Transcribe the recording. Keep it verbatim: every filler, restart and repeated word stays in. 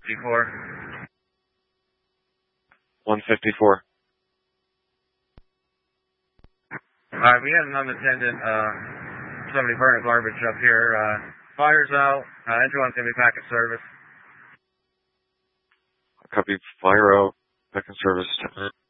fifty-four. one fifty-four. Alright, we had an unattended, uh, somebody burning garbage up here. Uh, fire's out. Uh, everyone's going to be back at service. Copy, fire out, back in service.